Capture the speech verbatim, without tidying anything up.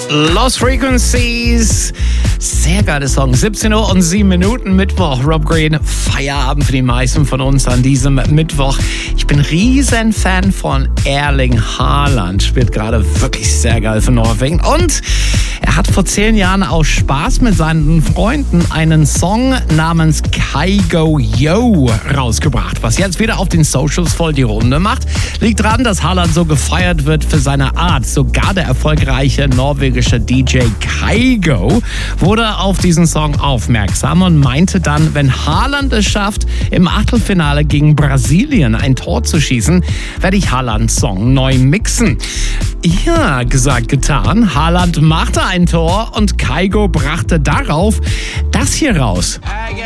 Lost Frequencies. Sehr geiler Song. siebzehn Uhr und sieben Minuten, Mittwoch. Rob Green, Feierabend für die meisten von uns an diesem Mittwoch. Ich bin riesen Fan von Erling Haaland. Spielt gerade wirklich sehr geil für Norwegen. Und er hat vor zehn Jahren aus Spaß mit seinen Freunden einen Song namens Kygo Yo rausgebracht, was jetzt wieder auf den Socials voll die Runde macht. Liegt daran, dass Haaland so gefeiert wird für seine Art. Sogar der erfolgreiche norwegische D J Kygo wurde auf diesen Song aufmerksam und meinte dann, wenn Haaland es schafft, im Achtelfinale gegen Brasilien ein Tor zu schießen, werde ich Haalands Song neu mixen. Ja, gesagt, getan. Haaland machte ein Tor und Kygo brachte darauf das hier raus.